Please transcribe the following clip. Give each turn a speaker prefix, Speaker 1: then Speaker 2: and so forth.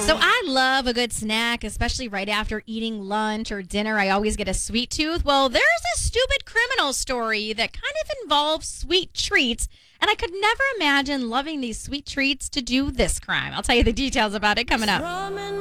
Speaker 1: So I love a good snack, especially right after eating lunch or dinner. I always get a sweet tooth. Well, there's a stupid criminal story that kind of involves sweet treats. And I could never imagine loving these sweet treats to do this crime. I'll tell you the details about it coming up.